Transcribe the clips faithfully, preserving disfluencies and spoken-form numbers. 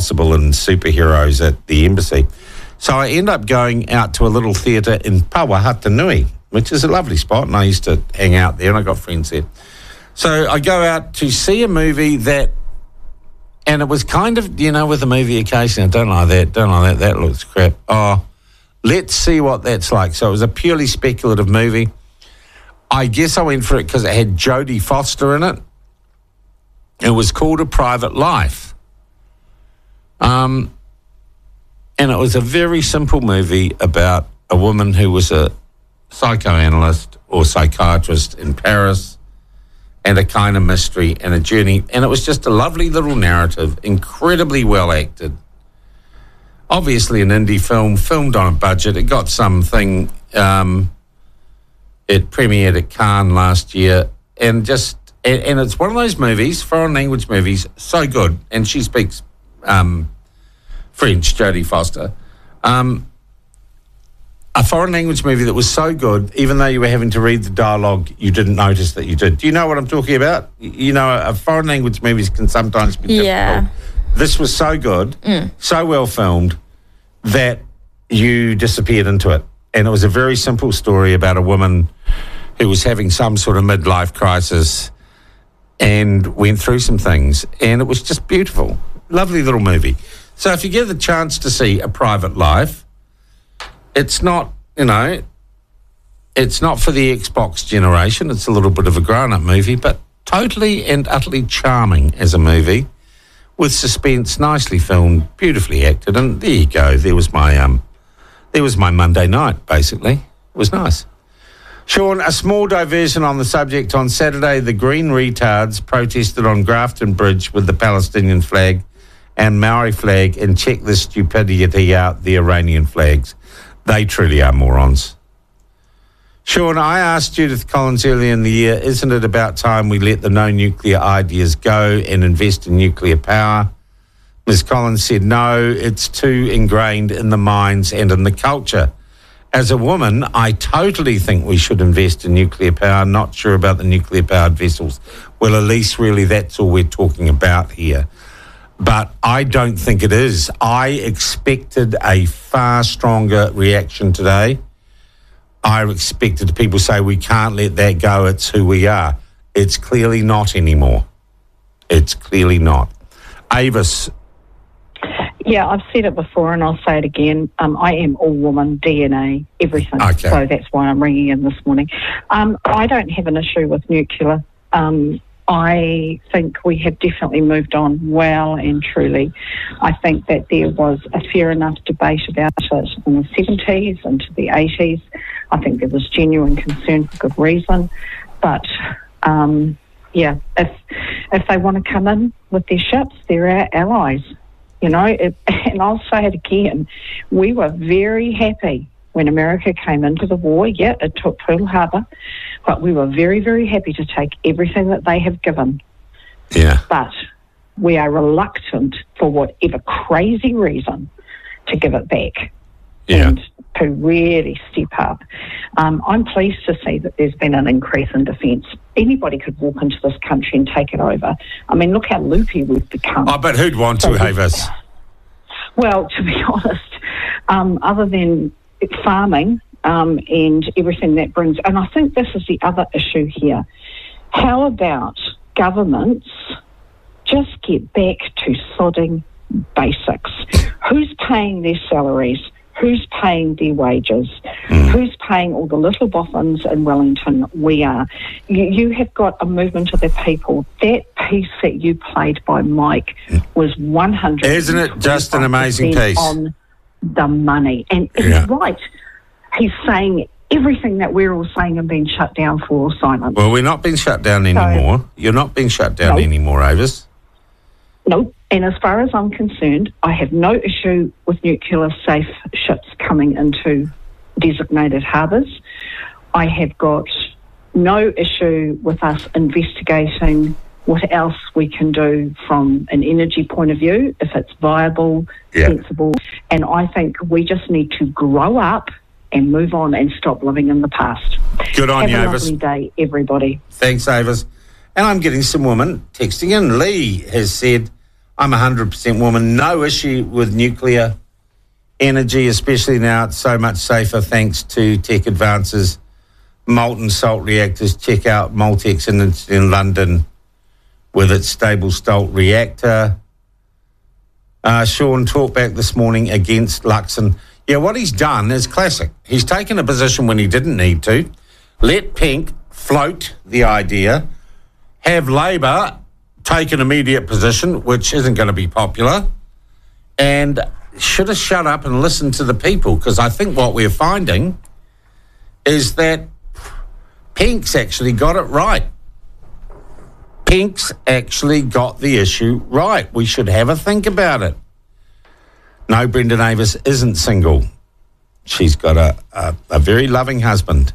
Impossible and superheroes at the embassy. So I end up going out to a little theatre in Pawahatanui, which is a lovely spot, and I used to hang out there, and I got friends there. So I go out to see a movie that, and it was kind of, you know, with a movie occasionally, don't like that, don't like that, that looks crap. Oh, let's see what that's like. So it was a purely speculative movie. I guess I went for it because it had Jodie Foster in it. It was called A Private Life. Um... And it was a very simple movie about a woman who was a psychoanalyst or psychiatrist in Paris, and a kind of mystery and a journey. And it was just a lovely little narrative, incredibly well acted. Obviously an indie film, filmed on a budget. It got something. Um, it premiered at Cannes last year. And just, and, and it's one of those movies, foreign language movies, so good. And she speaks Um, French, Jodie Foster. Um, a foreign language movie that was so good, even though you were having to read the dialogue, you didn't notice that you did. Do you know what I'm talking about? You know, a foreign language movies can sometimes be difficult. Yeah. This was so good, mm. so well filmed, that you disappeared into it. And it was a very simple story about a woman who was having some sort of midlife crisis and went through some things. And it was just beautiful. Lovely little movie. So if you get the chance to see A Private Life, it's not, you know, it's not for the Xbox generation. It's a little bit of a grown-up movie, but totally and utterly charming as a movie, with suspense, nicely filmed, beautifully acted. And there you go. There was my um, there was my Monday night, basically. It was nice. Sean, a small diversion on the subject. On Saturday, the Green Retards protested on Grafton Bridge with the Palestinian flag and Maori flag, and check this stupidity out, the Iranian flags. They truly are morons. Sean, I asked Judith Collins earlier in the year, isn't it about time we let the no-nuclear ideas go and invest in nuclear power? Miz Collins said, no, it's too ingrained in the minds and in the culture. As a woman, I totally think we should invest in nuclear power. Not sure about the nuclear-powered vessels. Well, at least really that's all we're talking about here. But I don't think it is. I expected a far stronger reaction today. I expected people say we can't let that go, it's who we are. It's clearly not anymore. It's clearly not. Avis. Yeah, I've said it before and I'll say it again. Um, I am all woman, D N A, everything. Okay. So that's why I'm ringing in this morning. Um, I don't have an issue with nuclear. Um, I think we have definitely moved on well and truly. I think that there was a fair enough debate about it in the seventies and to the eighties. I think there was genuine concern for good reason. But, um, yeah, if if they want to come in with their ships, they're our allies. You know, it, and I'll say it again, we were very happy when America came into the war. Yeah, it took Pearl Harbor, but we were very, very happy to take everything that they have given. Yeah. But we are reluctant, for whatever crazy reason, to give it back. Yeah. And to really step up. Um, I'm pleased to see that there's been an increase in defence. Anybody could walk into this country and take it over. I mean, look how loopy we've become. Oh, but who'd want so to, Avis? Well, to be honest, um, other than farming um, and everything that brings, and I think this is the other issue here. How about governments just get back to sodding basics? Who's paying their salaries? Who's paying their wages? Mm. Who's paying all the little boffins in Wellington? We are. You, you have got a movement of the people. That piece that you played by Mike was one hundred. Isn't it just an amazing piece? On the money. And he's yeah. right. He's saying everything that we're all saying and being shut down for or silent. Well, we're not being shut down anymore. So, You're not being shut down no. anymore, Avis. No. And as far as I'm concerned, I have no issue with nuclear safe ships coming into designated harbours. I have got no issue with us investigating what else we can do from an energy point of view, if it's viable, yeah. sensible. And I think we just need to grow up and move on and stop living in the past. Good on Have you, a Avis. lovely day, everybody. Thanks, Avis. And I'm getting some women texting in. Lee has said, I'm one hundred percent woman. No issue with nuclear energy, especially now it's so much safer thanks to tech advances. Molten salt reactors. Check out Moltex in, in London with its stable salt reactor. Uh, Sean talked back this morning against Luxon. Yeah, what he's done is classic. He's taken a position when he didn't need to. Let Pink float the idea. Have Labor take an immediate position, which isn't going to be popular. And should have shut up and listened to the people, because I think what we're finding is that Pink's actually got it right. Pink's actually got the issue right. We should have a think about it. No, Brenda Davis isn't single. She's got a, a, a very loving husband.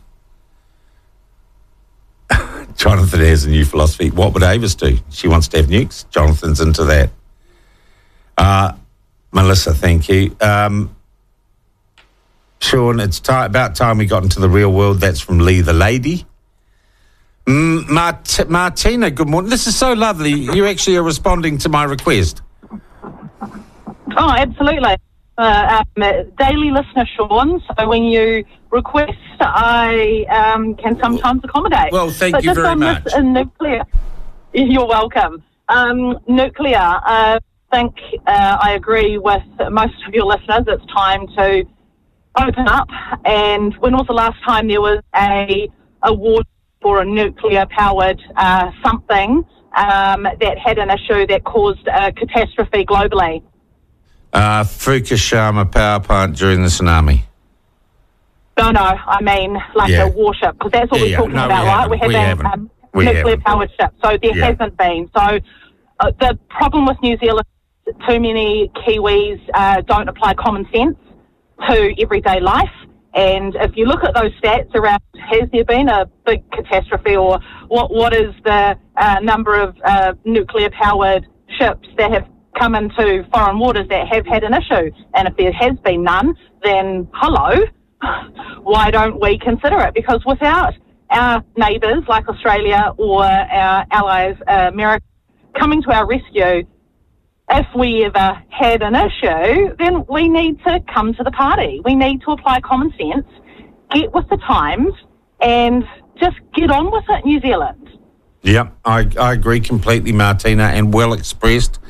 Jonathan has a new philosophy. What would Avis do? She wants to have nukes. Jonathan's into that. Uh, Melissa, thank you. Um, Sean, it's t- about time we got into the real world. That's from Lee the Lady. Mm, Mart- Martina, good morning. This is so lovely. You actually are responding to my request. Oh, absolutely. Uh, um, daily listener, Sean. So when you request, I um, can sometimes accommodate. Well, thank but you just very on much. This, uh, nuclear. You're welcome. Um, nuclear. I think uh, I agree with most of your listeners. It's time to open up. And when was the last time there was a award for a nuclear-powered uh, something um, that had an issue that caused a catastrophe globally? Uh, Fukushima power plant during the tsunami. No, no, I mean like Yeah. a warship, because that's what Yeah, we're yeah. talking No, we about, right? haven't. We're We having haven't. um, We nuclear-powered ships, so there Yeah. hasn't been. So uh, the problem with New Zealand is too many Kiwis uh, don't apply common sense to everyday life. And if you look at those stats around, has there been a big catastrophe, or what? what is the uh, number of uh, nuclear-powered ships that have come into foreign waters that have had an issue? And if there has been none, then hello, why don't we consider it? Because without our neighbours like Australia or our allies, uh, America, coming to our rescue, if we ever had an issue, then we need to come to the party. We need to apply common sense, get with the times, and just get on with it, New Zealand. Yep, I, I agree completely, Martina, and well expressed.